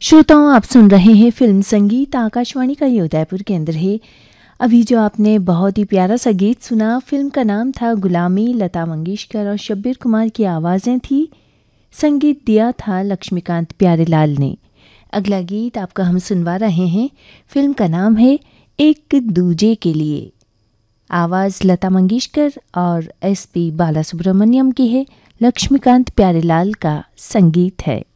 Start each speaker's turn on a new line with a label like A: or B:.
A: श्रोताओं, आप सुन रहे हैं फिल्म संगीत आकाशवाणी का ये उदयपुर केंद्र है। अभी जो आपने बहुत ही प्यारा सा गीत सुना, फिल्म का नाम था गुलामी। लता मंगेशकर और शब्बीर कुमार की आवाज़ें थी। संगीत दिया था लक्ष्मीकांत प्यारेलाल ने। अगला गीत आपका हम सुनवा रहे हैं। फिल्म का नाम है एक दूजे के लिए। आवाज़ लता मंगेशकर और SP बालासुब्रमण्यम की है। लक्ष्मीकांत प्यारेलाल का संगीत है।